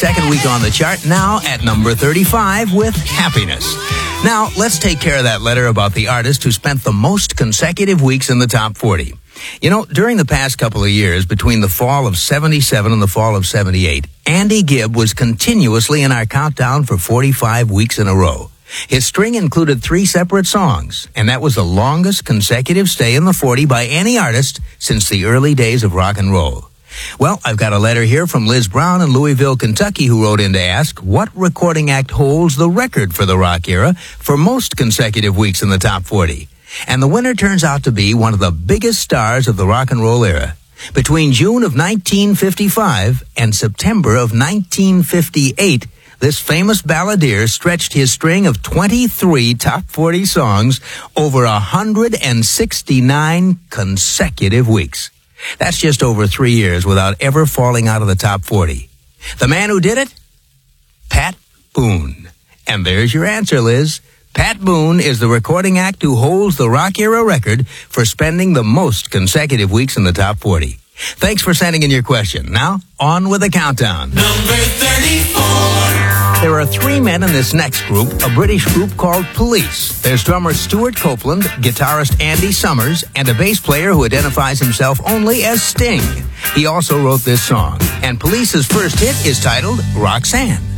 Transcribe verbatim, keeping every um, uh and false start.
Second week on the chart, now at number thirty-five with Happiness. Now, let's take care of that letter about the artist who spent the most consecutive weeks in the top forty. You know, during the past couple of years, between the fall of seventy-seven and the fall of seventy-eight, Andy Gibb was continuously in our countdown for forty-five weeks in a row. His string included three separate songs, and that was the longest consecutive stay in the forty by any artist since the early days of rock and roll. Well, I've got a letter here from Liz Brown in Louisville, Kentucky, who wrote in to ask what recording act holds the record for the rock era for most consecutive weeks in the top forty. And the winner turns out to be one of the biggest stars of the rock and roll era. Between June of nineteen fifty-five and September of nineteen fifty-eight, this famous balladeer stretched his string of twenty-three top forty songs over one hundred sixty-nine consecutive weeks. That's just over three years without ever falling out of the top forty. The man who did it? Pat Boone. And there's your answer, Liz. Pat Boone is the recording act who holds the rock era record for spending the most consecutive weeks in the top forty. Thanks for sending in your question. Now, on with the countdown. Number thirty-four. There are three men in this next group, a British group called Police. There's drummer Stuart Copeland, guitarist Andy Summers, and a bass player who identifies himself only as Sting. He also wrote this song, and Police's first hit is titled Roxanne.